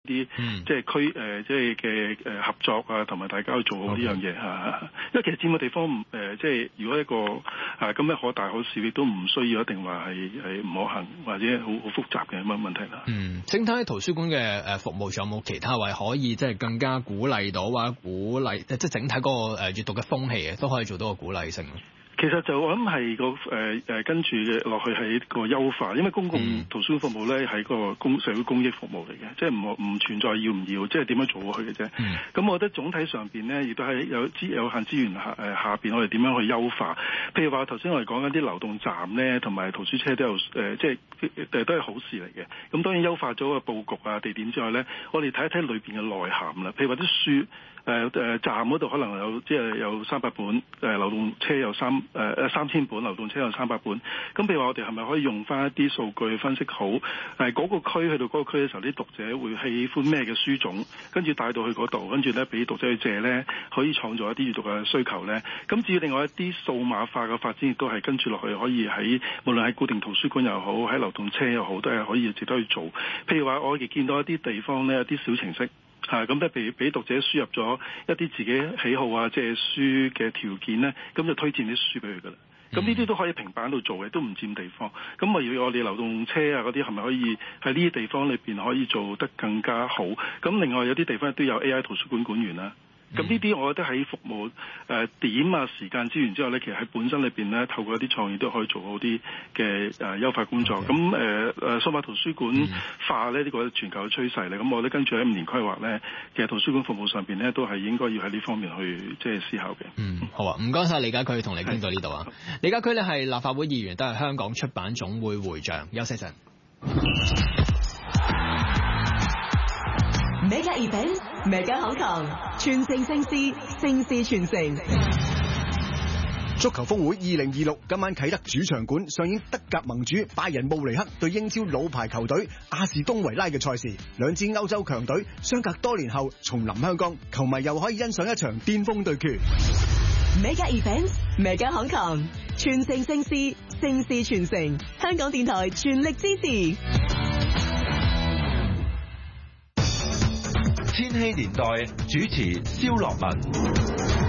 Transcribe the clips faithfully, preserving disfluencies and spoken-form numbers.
啲即係區誒即係嘅誒合作啊，同埋大家去做好呢樣嘢嚇。因為其實佔嘅地方唔誒，即係如果一個啊咁樣可大可小，亦都唔需要一定話係係唔可行或者好好複雜嘅咁嘅問題啦。 嗯，整體圖書館嘅誒服務仲有冇其他位可以即係更加鼓勵到或者鼓勵即係整體嗰個誒閱讀嘅風氣啊，都可以做到個鼓勵性。 其實就我諗係個誒誒跟住嘅落去係一個優化，因為公共圖書館服務咧係個公社會公益服務嚟嘅，即係唔唔存在要唔要，即係點樣做好佢嘅啫。咁、嗯、我覺得總體上邊咧，亦都喺有資有限資源下誒下邊，我哋點樣去優化？譬如話頭先我哋講緊啲流動站咧，同埋圖書車都有誒、呃，即係誒都係好事嚟嘅。咁當然優化咗個佈局啊、地點之外咧，我哋睇一睇裏邊嘅內涵啦。譬如話啲書。誒、呃、誒站嗰度可能有即係有三百本，誒、呃、流動車有三誒誒三千本，流動車有三百本。咁譬如話我哋係咪可以用翻一啲數據分析好？誒、呃、嗰、那個區去到嗰個區嘅時候，啲讀者會喜歡咩嘅書種，跟住帶到去嗰度，跟住咧俾讀者去借咧，可以創造一啲閱讀嘅需求咧。咁至於另外一啲數碼化嘅發展，亦都係跟住落去可以喺無論喺固定圖書館又好，喺流動車又好，都係可以值得去做。譬如話我亦見到一啲地方咧，一啲小程式。係咁咧，譬如俾讀者輸入咗一啲自己喜好啊，借書嘅條件咧，咁就推薦啲書俾佢噶啦。咁呢啲都可以平板度做嘅，都唔佔地方。咁啊，要我哋流動車啊嗰啲係咪可以喺呢啲地方裏邊可以做得更加好？咁另外有啲地方都有 A I 圖書館館員啦。咁呢啲我覺得喺服務誒、呃、點啊時間資源之後咧，其實喺本身裏邊咧，透過一啲創意都可以做好啲嘅誒優化工作。咁誒誒數碼圖書館化咧，呢、這個係全球嘅趨勢嚟。咁我覺得跟住喺五年規劃咧，其實圖書館服務上邊咧都係應該要喺呢方面去即係思考嘅。 嗯，好啊，唔該晒李家駒，同你傾到呢度啊。李家駒咧係立法會議員，都係香港出版總會會長。休息陣。 Mega Event，Mega 香港，傳承盛事，盛事傳承。 足球峰會二零二六今晚啟德主場館上演德甲盟主拜仁慕尼黑對英超老牌球隊阿士東維拉嘅賽事，兩支歐洲強隊相隔多年後重臨香港，球迷又可以欣賞一場巔峰對決。 Mega Event，Mega 香港，傳承盛事，盛事傳承。香港電台全力支持。 千禧年代主持蕭樂文。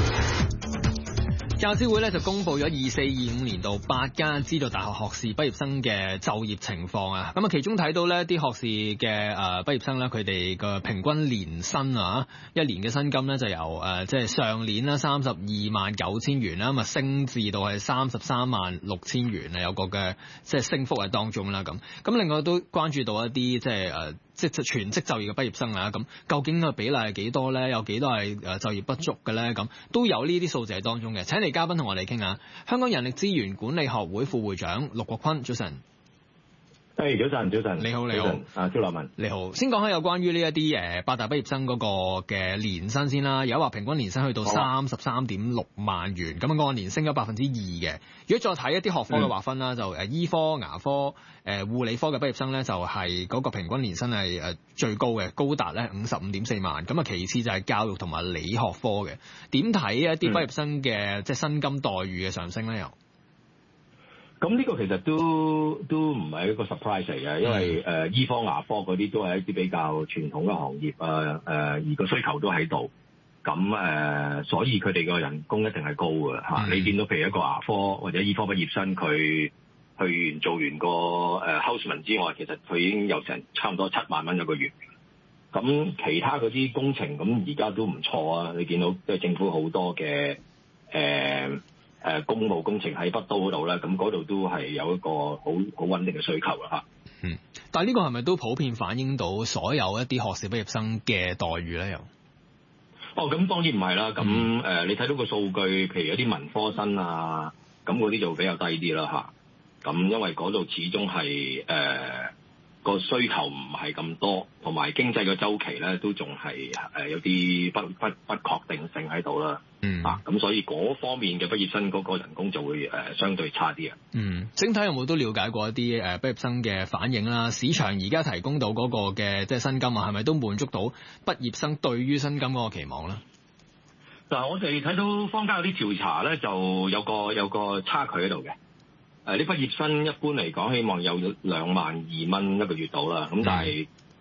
教資會咧就公布咗二四二五年度八間資助大學學士畢業生嘅就業情況啊，咁啊其中睇到呢啲學士嘅誒畢業生咧，佢哋嘅平均年薪啊，一年嘅薪金咧就由誒即係上年啦三十二萬九千元啦，咁啊升至到係三十三萬六千元啊，有個嘅即係升幅喺當中啦咁。咁另外都關注到一啲即係誒即係全職就業嘅畢業生啊，咁究竟個比例係幾多咧？有幾多係誒就業不足嘅咧？咁都有呢啲數字喺當中嘅。請嚟嘉賓同我哋傾下，香港人力資源管理學會副會長陸國坤，早晨。 誒，早晨，早晨。 你好，你好。 啊，蕭樂文。 你好。先講下有關於呢一啲誒八大畢業生嗰個嘅年薪先啦。有話平均年薪去到三十三點六萬元，咁啊按年升咗百分之二嘅。如果再睇一啲學科嘅劃分啦，嗯、就誒醫科、牙科、誒、呃、護理科嘅畢業生咧，就係嗰個平均年薪係誒最高嘅，高達咧五十五點四萬。咁啊其次就係教育同埋理學科嘅。點睇一啲畢業生嘅、嗯、即係薪金待遇嘅上升咧？又？ 咁呢個其實都都唔係一個 surprise 嚟嘅，因為誒、呃、醫科、牙科嗰啲都係一啲比較傳統嘅行業啊，誒、呃、而個需求都喺度，咁誒、呃、所以佢哋個人工一定係高嘅嚇。嗯、你見到譬如一個牙科或者醫科畢業生，佢去完做完個誒 houseman 之外，其實佢已經有成差唔多七萬蚊一個月。咁其他嗰啲工程咁而家都唔錯啊！你見到即係政府好多嘅誒。呃誒、呃、公務工程喺北都嗰度咧，咁嗰度都係有一個好好穩定嘅需求啦嚇。 嗯，但係呢個係咪都普遍反映到所有一啲學士畢業生嘅待遇咧？又哦，咁當然唔係啦。咁誒、嗯呃，你睇到個數據，譬如有啲文科生啊，咁嗰啲就比較低啲啦嚇。咁因為嗰度始終係誒個需求唔係咁多，同埋經濟嘅周期咧都仲係誒有啲不不不確定性喺度啦。嗯啊，咁所以嗰方面嘅畢業生嗰個人工就會誒、呃、相對差啲啊。 嗯，整體有冇都了解過一啲誒畢業生嘅反應啦？市場而家提供到嗰個嘅即係薪金啊，係咪都滿足到畢業生對於薪金嗰個期望咧？ 嗱，我哋睇到坊間有啲調查咧，就有個有個差距喺度嘅。誒、呃，啲畢業生一般嚟講，希望有兩萬二蚊一個月到啦。咁但係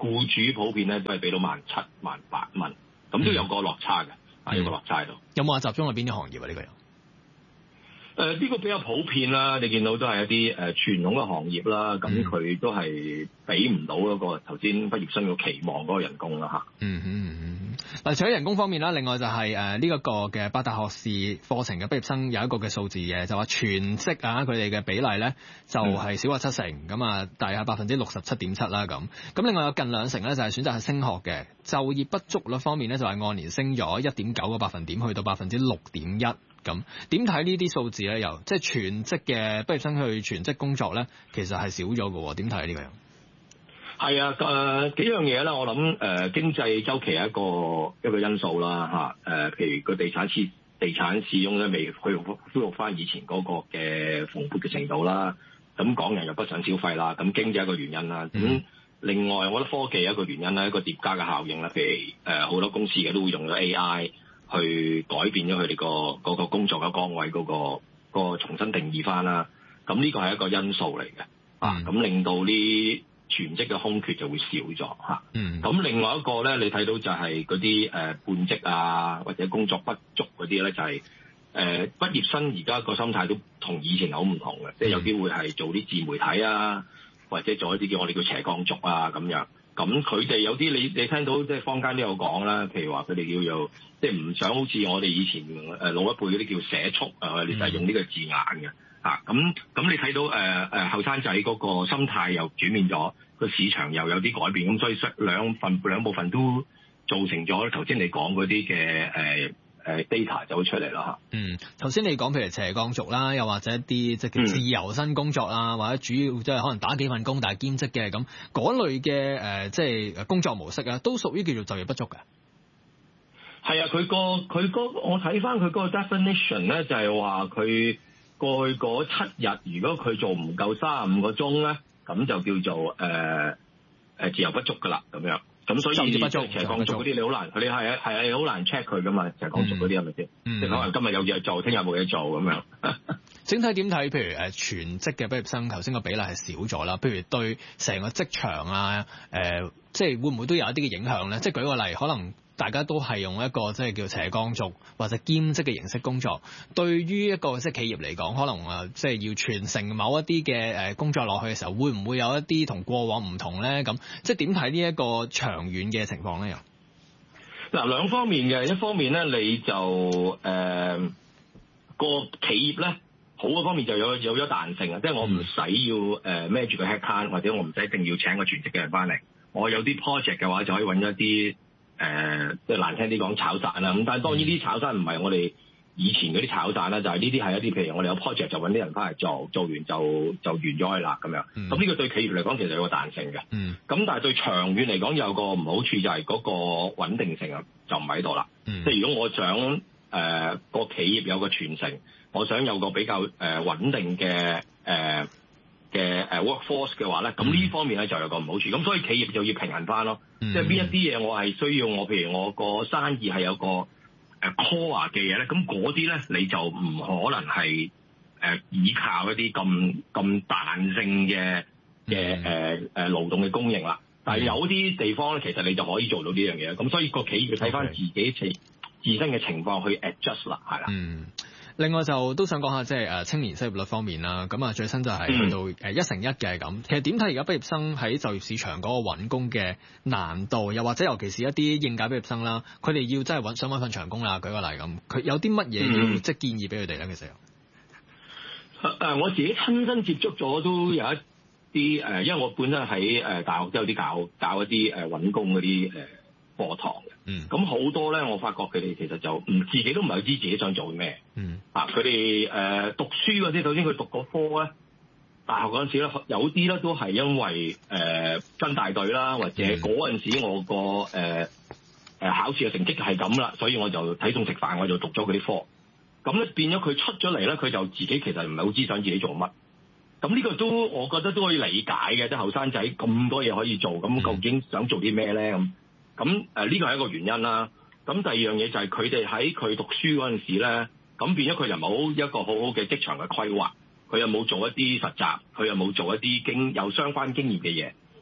僱主普遍咧都係俾到萬七萬八蚊，咁都有個落差嘅，啊、嗯、有個落差喺度。 有冇話集中喺邊啲行業啊？呢、這個有？ 誒、呃、呢、這個比較普遍啦，你見到都係一啲誒、呃、傳統嘅行業啦，咁佢都係俾唔到嗰個頭先畢業生嘅期望嗰個人工啦嚇。 嗯嗯嗯。嗱，除咗人工方面啦，另外就係誒呢一個嘅八大學士課程嘅畢業生有一個嘅數字嘅，就話全職啊佢哋嘅比例咧就係少過七成，咁啊大約百分之六十七點七啦咁。咁另外有近兩成咧就係選擇係升學嘅，就業不足率方面咧就係按年升咗一點九個百分點，去到百分之六點一。咁點睇呢啲數字咧？又即係全職嘅畢業生去全職工作咧，其實係少咗嘅。點睇呢個樣？ 係啊，誒、呃、幾樣嘢啦。我諗誒、呃、經濟週期係一個一個因素啦嚇。誒、呃、譬如個地產市地產市容咧未去恢復翻以前嗰個嘅蓬勃嘅程度啦。咁港人又不想消費啦。咁經濟一個原因啦。咁、嗯、另外我覺得科技一個原因啦，一個疊加嘅效應啦。譬如誒好、呃、多公司嘅都會用咗 A I。去改變咗佢哋個嗰個工作嘅崗位嗰、嗰個、嗰個重新定義翻啦，咁呢個係一個因素嚟嘅，啊，咁令到啲全職嘅空缺就會少咗嚇。嗯，咁另外一個咧，你睇到就係嗰啲誒半職啊，或者工作不足嗰啲咧，就係、是、誒、呃、畢業生而家個心態都同以前好唔同嘅，即係、嗯、有啲會係做啲自媒體啊，或者做一啲叫我哋叫斜槓族啊咁樣。咁佢哋有啲你你聽到即係坊間都有講啦，譬如話佢哋叫做即係唔想好似我哋以前誒老一輩嗰啲叫社畜啊，你就係用呢個字眼嘅嚇。咁咁你睇到誒誒後生仔嗰個心態又轉變咗，個市場又有啲改變，咁所以兩份兩部分都造成咗頭先你講嗰啲嘅誒誒 data 走出嚟啦嚇。嗯， 頭先你講譬如斜槓族啦，又或者一啲即係叫自由身工作啦，嗯、或者主要即係可能打幾份工但係兼職嘅咁嗰類嘅誒、呃，即係工作模式啊，都屬於叫做就業不足嘅。 係啊，佢個佢嗰我睇翻佢嗰個 definition 咧，就係話佢過去嗰七日，如果佢做唔夠三十五個鐘咧，咁就叫做誒誒、呃、自由不足噶啦，咁樣。咁所以斜槓族嗰啲你好難，佢哋係啊係啊好難 check 佢噶嘛，斜槓族嗰啲係咪先？即係可能今日有嘢做，聽日冇嘢做咁樣。 整體點睇？譬如誒全職嘅畢業生，頭先個比例係少咗啦。譬如對成個職場啊，誒、呃、即係會唔會都有一啲嘅影響咧？即係舉個例，可能大家都係用一個即係叫斜槓族或者兼職嘅形式工作，對於一個即係企業嚟講，可能啊即係要傳承某一啲嘅誒工作落去嘅時候，會唔會有一啲同過往唔同咧？咁即係點睇呢一個長遠嘅情況咧？又嗱兩方面嘅，一方面咧你就誒、呃個企業咧。好嘅方面就有有咗彈性啊，即係我唔使要誒孭住個 headcount，或者我唔使一定要請個全職嘅人翻嚟。我有啲 project 嘅話，就可以揾一啲誒，即係難聽啲講炒散啦。咁但係當然啲炒散唔係我哋以前嗰啲炒散啦，就係呢啲係一啲譬如我哋有 project 就揾啲人翻嚟做，做完就就完咗佢啦咁樣。咁呢、嗯、個對企業嚟講其實有個彈性嘅。咁、嗯、但係對長遠嚟講有個唔好處就係嗰個穩定性啊，就唔喺度啦。嗯、即係如果我想誒個、呃、企業有個傳承。我想有個比較誒穩定嘅誒嘅誒 workforce 嘅話咧，咁呢方面咧就有個唔好處，咁所以企業就要平衡翻咯。嗯、即係邊一啲嘢我係需要我，譬如我個生意係有個誒 core 嘅嘢咧，咁嗰啲咧你就唔可能係誒依靠一啲咁咁彈性嘅嘅誒誒勞動嘅供應啦。但係有啲地方咧，其實你就可以做到呢樣嘢。咁所以個企業要睇翻自己自自身嘅情況去 adjust 啦，係啦。嗯另外就都想講下即係誒青年失業率方面啦，咁啊最新就係去到誒一成一嘅咁。其實點睇而家畢業生喺就業市場嗰個揾工嘅難度，又或者尤其是一啲應屆畢業生啦，佢哋要真係揾想揾份長工啦，舉個例咁，佢有啲乜嘢要、嗯、即係建議俾佢哋咧？其實誒我自己親身接觸咗都有一啲誒，因為我本身喺誒大學都有啲教教一啲誒揾工嗰啲誒課堂嘅。嗯，咁好多咧，我發覺佢哋其實就唔自己都唔係知自己想做咩。嗯，啊，佢哋誒讀書嗰啲，首先佢讀嗰科咧，大學嗰陣時咧，有啲咧都係因為誒跟大隊啦，或者嗰陣時我個誒誒考試嘅成績係咁啦，所以我就睇餸食飯，我就讀咗嗰啲科。咁咧變咗佢出咗嚟咧，佢就自己其實唔係好知想自己做乜。咁呢個都我覺得都可以理解嘅，啲後生仔咁多嘢可以做，咁究竟想做啲咩咧咁？咁誒呢個係一個原因啦。咁第二樣嘢就係佢哋喺佢讀書嗰陣時咧，咁變咗佢又冇一個好好嘅職場嘅規劃，佢又冇做一啲實習，佢又冇做一啲經有相關經驗嘅嘢。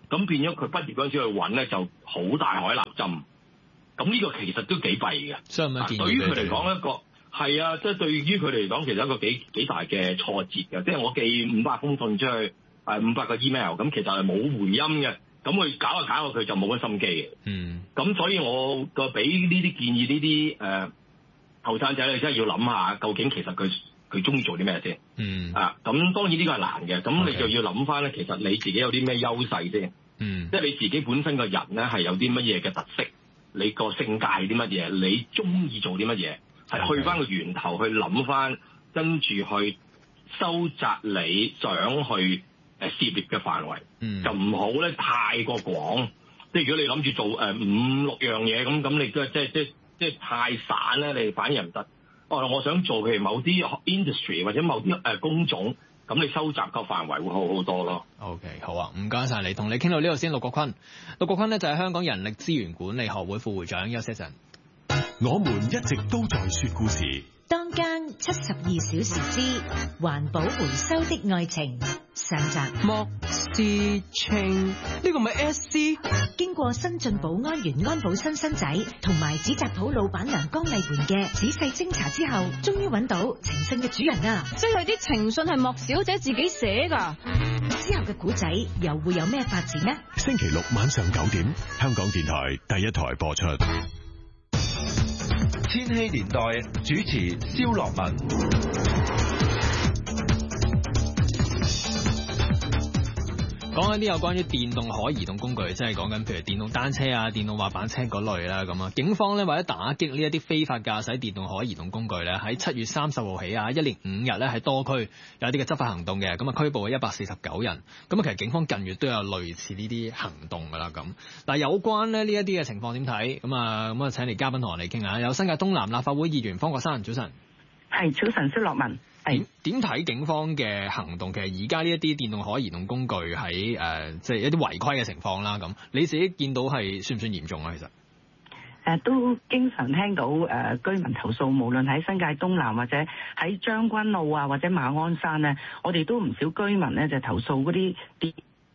咁變咗佢畢業嗰陣時去揾咧就好大海撈針。咁呢個其實都幾弊嘅。 所以對於佢嚟講一個係啊，即係對於佢嚟講其實一個幾幾大嘅挫折嘅。即係我寄五百封信出去，誒五百個 email，咁其實係冇回音嘅。咁佢搞下搞下佢就冇乜心機嘅。嗯。咁所以我個俾呢啲建議呢啲誒後生仔你真係要諗下，究竟其實佢佢中意做啲咩先？嗯。啊，咁當然呢個係難嘅。咁你就要諗翻咧，其實你自己有啲咩優勢先？嗯。即係你自己本身個人咧係有啲乜嘢嘅特色，你個性格係啲乜嘢，你中意做啲乜嘢，係去翻個源頭去諗翻，跟住去收窄你想去誒涉獵嘅範圍，嗯、就唔好咧太過廣。即係如果你諗住做誒、呃、五六樣嘢咁，咁你都係即係即係即係太散咧，你反而唔得。哦，我想做譬如某啲 industry 或者某啲誒、呃、工種，咁你收窄個範圍會好好多咯。 OK， 好啊，唔該晒你，同你傾到呢度先。陸國坤，陸國坤咧就係香港人力資源管理學會副會長。休息一陣。 我們一直都在說故事。 當間七十二小時之環保回收的愛情上集。 莫思清，呢個咪 S C？ 經過新晉保安員安保新新仔同埋紙紮鋪老闆娘江麗媛嘅仔細偵查之後，終於揾到情信嘅主人啊！ 即係啲情信係莫小姐自己寫㗎。 之後嘅古仔又會有咩發展呢？ 星期六晚上九點，香港電台第一台播出。千禧年代主持蕭樂文。 講緊啲有關於電動可移動工具，即係講緊譬如電動單車啊、電動滑板車嗰類啦咁啊。警方咧為咗打擊呢一啲非法駕駛電動可移動工具咧，喺七月三十號起啊，一連五日咧喺多區有啲嘅執法行動嘅，咁啊拘捕咗一百四十九人。咁啊，其實警方近月都有類似呢啲行動噶啦咁。但係有關咧呢一啲嘅情況點睇？咁啊咁啊，請嚟嘉賓同我哋傾下。有新界東南立法會議員方國珊，早晨。 係，早晨，蕭樂文。 點點睇警方嘅行動？其實而家呢一啲電動可移動工具喺誒，即係一啲違規嘅情況啦。咁你自己見到係算唔算嚴重啊？其實誒、 呃，都經常聽到誒、呃、居民投訴，無論喺新界東南或者喺將軍澳啊，或者馬鞍山咧，我哋都唔少居民咧就投訴嗰啲電。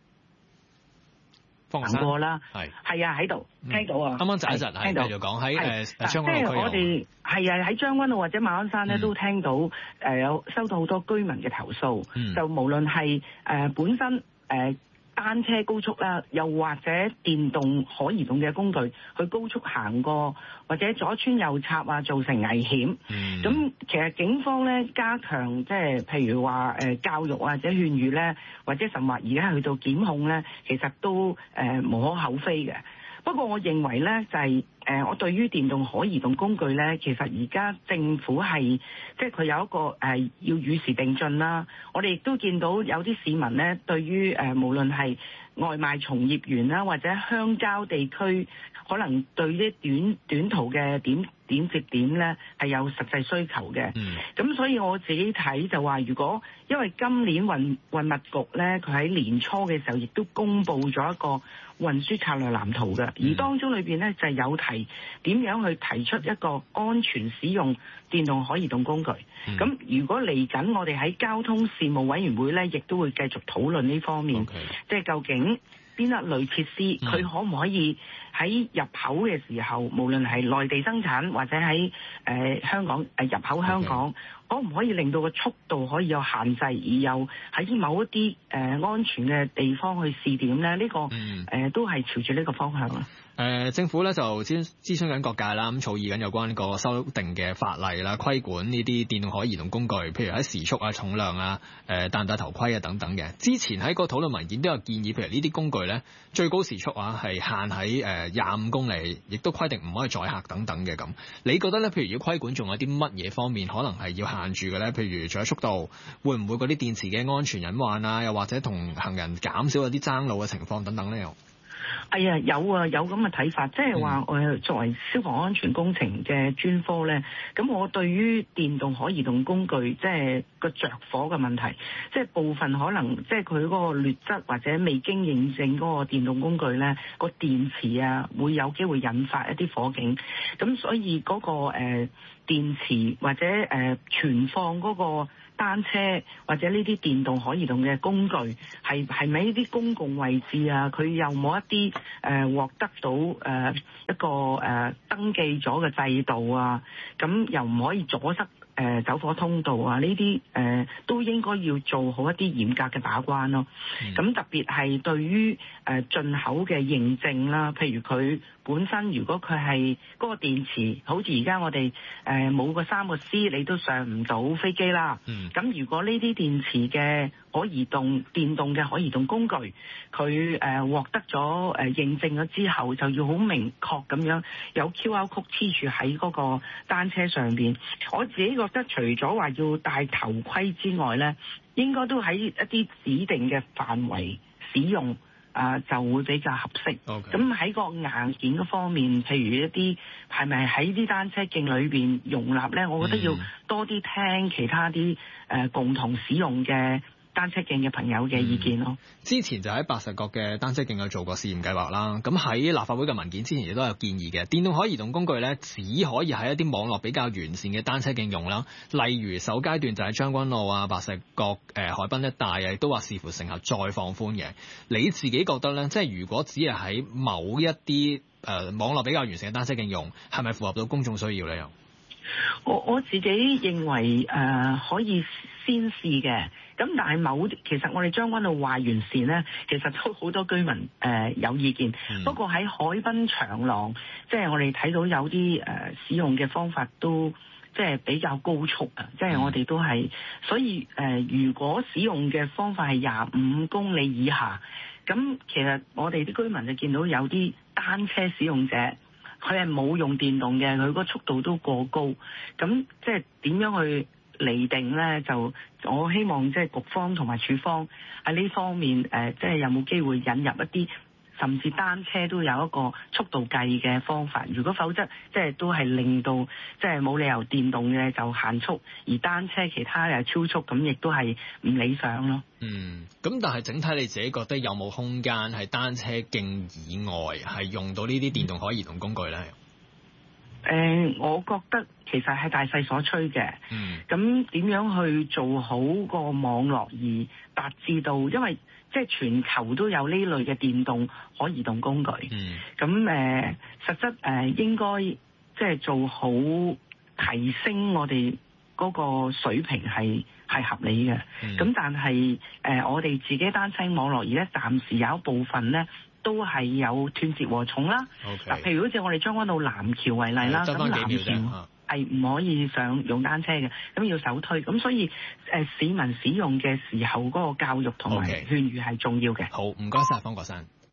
行過啦，係係啊，喺度聽到啊， 啱啱窒一窒，係繼續講喺誒將軍澳區。即係我哋係啊，喺將軍澳或者馬鞍山咧，都聽到誒有、呃、收到好多居民嘅投訴，嗯、就無論係誒、呃、本身誒。呃單車高速啦，又或者電動可移動嘅工具去高速行過，或者左穿右插啊，造成危險。咁、嗯、其實警方咧加強即係譬如話誒教育或者勸喻咧，或者甚至而家去到檢控咧，其實都誒、呃、無可厚非嘅。不過我認為咧就係、是、誒、呃、我對於電動可移動工具咧，其實而家政府係即係佢有一個誒、呃、要與時並進啦。我哋亦都見到有啲市民咧，對於誒、呃、無論係外賣從業員啦，或者鄉郊地區，可能對啲短短途嘅點點接點咧係有實際需求嘅。咁、嗯、所以我自己睇就話，如果因為今年運運物局咧，佢喺年初嘅時候亦都公布咗一個運輸策略藍圖嘅，而當中裏邊咧就係有提點樣去提出一個安全使用電動可移動工具。咁、嗯、如果嚟緊我哋喺交通事務委員會咧，亦都會繼續討論呢方面， okay. 即係究竟邊一類設施佢、嗯、可唔可以喺入口嘅時候，無論係內地生產或者喺誒、呃、香港誒、呃、入口香港， okay. 可唔可以令到個速度可以有限制，而又喺某一啲誒、呃、安全嘅地方去試點咧？呢、這個誒、嗯呃、都係朝住呢個方向啦。 誒、呃、政府咧就諮諮詢緊各界啦，咁草擬緊有關呢個修訂嘅法例啦，規管呢啲電動可移動工具，譬如喺時速啊、重量啊、誒戴唔戴頭盔啊等等嘅。之前喺個討論文件都有建議，譬如呢啲工具咧最高時速啊係限喺誒廿五公里，亦都規定唔可以載客等等嘅咁。你覺得咧，譬如如果規管仲有啲乜嘢方面可能係要限住嘅咧？譬如除咗速度，會唔會嗰啲電池嘅安全隱患啊，又或者同行人減少一啲爭路嘅情況等等咧？ 係啊，有啊，有咁嘅睇法，即係話誒作為消防安全工程嘅專科咧，咁我對於電動可移動工具，即係個着火嘅問題，即係部分可能即係佢嗰個劣質或者未經認證嗰個電動工具咧，個電池啊會有機會引發一啲火警，咁所以嗰個誒電池或者誒存放嗰個單車或者呢啲電動可移動嘅工具係係咪呢啲公共位置啊？佢有冇一啲誒、呃、獲得到誒、呃、一個誒、呃、登記咗嘅制度啊？咁又唔可以阻塞誒、呃、走火通道啊？呢啲誒都應該要做好一啲嚴格嘅把關咯。咁、嗯、特別係對於誒、呃、進口嘅認證啦，譬如佢本身如果佢係嗰個電池，好似而家我哋誒冇個三個 C， 你都上唔到飛機啦。咁、嗯、如果呢啲電池嘅可移動電動嘅可移動工具，佢誒、呃、獲得咗誒、呃、認證咗之後，就要好明確咁樣有 Q R code 黐住喺嗰個單車上邊。我自己覺得除咗話要戴頭盔之外咧，應該都喺一啲指定嘅範圍使用。啊，就會比較合適。咁喺個硬件嗰方面，譬如一啲係咪喺啲單車徑裏邊容納咧？我覺得要多啲聽其他啲誒、呃、共同使用嘅單車徑嘅朋友嘅意見咯、嗯。 之前就喺白石角嘅單車徑有做過試驗計劃啦。咁喺立法會嘅文件之前亦都有建議嘅，電動可移動工具咧只可以喺一啲網絡比較完善嘅單車徑用啦。例如首階段就係將軍澳啊、白石角、呃、海濱一帶啊，亦都話視乎成效再放寬嘅。你自己覺得咧，即係如果只係喺某一啲誒、呃、網絡比較完善嘅單車徑用，係咪符合到公眾需要咧？又我我自己認為誒、呃、可以先試嘅。咁但係某其實我哋將軍澳話完善咧，其實都好多居民誒、呃、有意見。嗯、不過喺海濱長廊，即係我哋睇到有啲誒、呃、使用嘅方法都即係比較高速啊！即係我哋都係，所以誒、呃、如果使用嘅方法係廿五公里以下，咁其實我哋啲居民就見到有啲單車使用者，佢係冇用電動嘅，佢個速度都過高。咁即係點樣去釐定咧？就我希望即係局方同埋署方喺呢方面誒、呃，即係有冇機會引入一啲，甚至單車都有一個速度計嘅方法。如果否則即係都係令到即係冇理由電動嘅就限速，而單車其他又超速，咁亦都係唔理想咯。 嗯，咁但係整體你自己覺得有冇空間喺單車徑以外係用到呢啲電動可移動工具咧？ 誒、呃，我覺得其實係大勢所趨嘅。嗯。咁點樣去做好個網絡而達至到，因為即係全球都有呢類嘅電動可移動工具。嗯。咁誒、呃，實質誒、呃、應該即係做好提升我哋嗰個水平係係合理嘅。咁、嗯、但係誒、呃，我哋自己單車網絡而家暫時有一部分咧，都係有斷截禾蟲啦。嗱，譬如好似我哋將軍澳南橋為例啦，咁南橋係唔可以上用單車嘅，咁要手推。咁所以誒、呃、市民使用嘅時候嗰個教育同埋勸喻係重要嘅。 好，唔該晒方國珊。